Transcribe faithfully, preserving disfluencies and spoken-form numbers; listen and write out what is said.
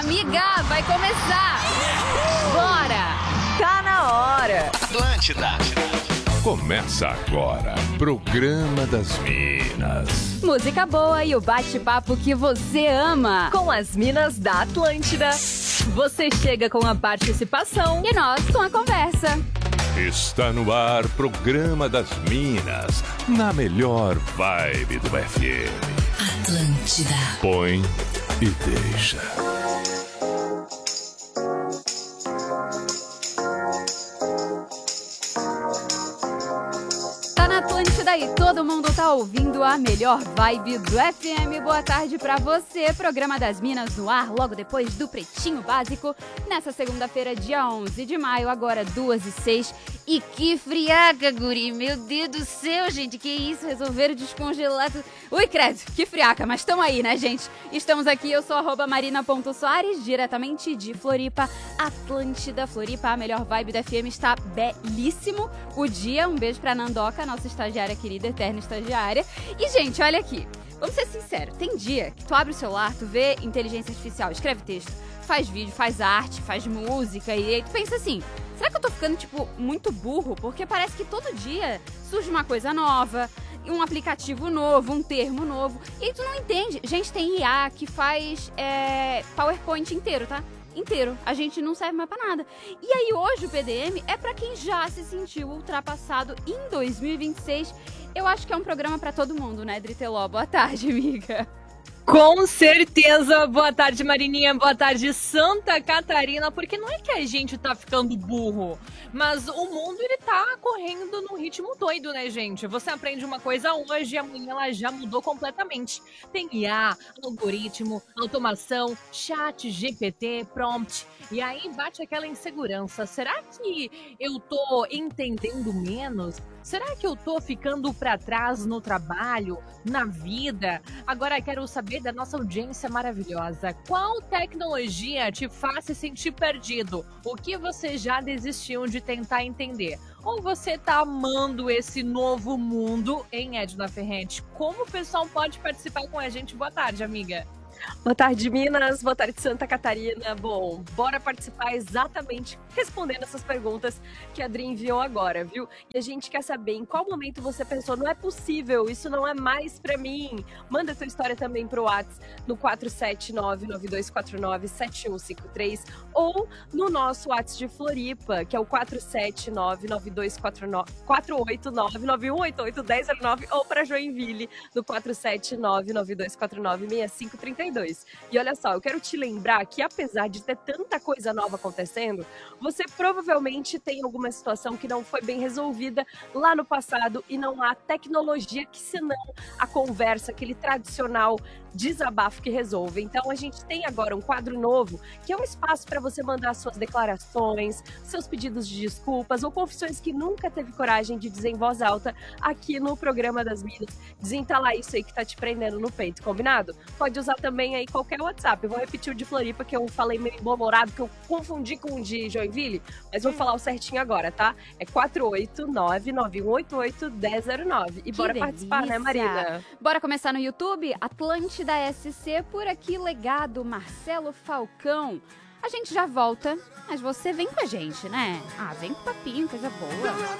Amiga, vai começar! Bora! Tá na hora! Atlântida! Começa agora, Programa das Minas. Música boa e o bate-papo que você ama. Com as minas da Atlântida. Você chega com a participação E nós com a conversa. Está no ar, Programa das Minas, na melhor vibe do F M. Atlântida. Põe e deixa. Tá na Atlântida e todo mundo tá ouvindo a melhor vibe do F M. Boa tarde pra você. Programa das Minas no ar, logo depois do Pretinho Básico. Nessa segunda-feira, dia onze de maio, agora duas e seis. E que friaca, guri. Meu Deus do céu, gente. Que isso? Resolveram descongelar tudo. Ui, credo. Que friaca. Mas estamos aí, né, gente? Estamos aqui. Eu sou arroba marina.soares, diretamente de Floripa, Atlântida. Floripa, a melhor vibe do F M. Está belíssimo o dia. Um beijo pra Nandoca, nossa estagiária querida, eterna estagiária. E, gente, olha aqui. Vamos ser sinceros. Tem dia que tu abre o celular, tu vê inteligência artificial, escreve texto, faz vídeo, faz arte, faz música. E aí tu pensa assim... Será que eu tô ficando, tipo, muito burro? Porque parece que todo dia surge uma coisa nova, um aplicativo novo, um termo novo. E aí tu não entende. Gente, tem I A que faz é, PowerPoint inteiro, tá? Inteiro. A gente não serve mais pra nada. E aí hoje o P D M é pra quem já se sentiu ultrapassado em dois mil e vinte e seis. Eu acho que é um programa pra todo mundo, né, Driteló? Boa tarde, amiga. Com certeza, boa tarde Marininha, boa tarde Santa Catarina, porque não é que a gente tá ficando burro, mas o mundo ele tá correndo num ritmo doido, né, gente? Você aprende uma coisa hoje e amanhã ela já mudou completamente. Tem I A, algoritmo, automação, chat, G P T, prompt, e aí bate aquela insegurança. Será que eu tô entendendo menos? Será que eu tô ficando pra trás no trabalho, na vida? Agora quero saber da nossa audiência maravilhosa. Qual tecnologia te faz se sentir perdido? O que você já desistiu de tentar entender? Ou você tá amando esse novo mundo em Edna Ferrante? Como o pessoal pode participar com a gente? Boa tarde, amiga. Boa tarde, Minas. Boa tarde, Santa Catarina. Bom, bora participar exatamente respondendo essas perguntas que a Adri enviou agora, viu? E a gente quer saber em qual momento você pensou, não é possível, isso não é mais pra mim. Manda a tua história também pro WhatsApp no quatro sete nove, nove dois quatro nove, sete um cinco três ou no nosso WhatsApp de Floripa, que é o quatro sete nove, nove dois quatro nove, quatro oito nove, nove um oito oito, um zero zero nove ou pra Joinville no quatro sete nove, nove dois quatro nove, seis cinco três dois. E olha só, eu quero te lembrar que apesar de ter tanta coisa nova acontecendo, você provavelmente tem alguma situação que não foi bem resolvida lá no passado e não há tecnologia que senão a conversa, aquele tradicional desabafo que resolve. Então a gente tem agora um quadro novo, que é um espaço para você mandar suas declarações, seus pedidos de desculpas ou confissões que nunca teve coragem de dizer em voz alta aqui no Programa das Minas. Desentalar isso aí que tá te prendendo no peito, combinado? Pode usar também aí qualquer WhatsApp. Eu vou repetir o de Floripa, que eu falei meio bolorado, que eu confundi com o de Joinville, mas vou falar o certinho agora, tá? É quatro oito nove, nove um oito oito, um zero zero nove. E Que bora delícia. participar, né, Marina? Bora começar no YouTube? Atlântida S C, por aqui, legado Marcelo Falcão. A gente já volta, mas você vem com a gente, né? Ah, vem com papinho, coisa boa.